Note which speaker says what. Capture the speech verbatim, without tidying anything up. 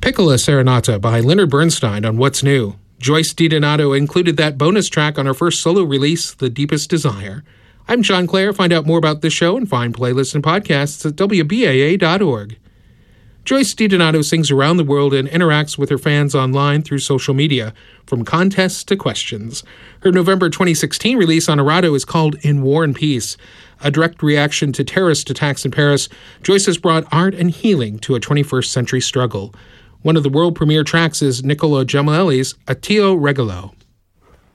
Speaker 1: Piccola Serenata by Leonard Bernstein on What's New. Joyce DiDonato included that bonus track on her first solo release, The Deepest Desire. I'm John Clare. Find out more about this show and find playlists and podcasts at W B A A dot org. Joyce DiDonato sings around the world and interacts with her fans online through social media, from contests to questions. Her November twenty sixteen release, Honorado, is called In War and Peace. A direct reaction to terrorist attacks in Paris, Joyce has brought art and healing to a twenty-first century struggle. One of the world premiere tracks is Niccolo Gemelli's Attio Regolo.